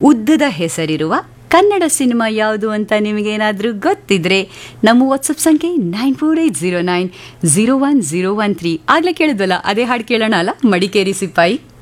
ಉದ್ದದ ಹೆಸರಿರುವ ಕನ್ನಡ ಸಿನಿಮಾ ಯಾವುದು ಅಂತ ನಿಮಗೇನಾದರೂ ಗೊತ್ತಿದ್ರೆ ನಮ್ಮ ವಾಟ್ಸಪ್ ಸಂಖ್ಯೆ 9480901013. ಆಗಲೇ ಕೇಳಿದ್ವಲ್ಲ, ಅದೇ ಹಾಡು ಕೇಳೋಣ ಅಲ್ಲ, ಮಡಿಕೇರಿ ಸಿಪಾಯಿ.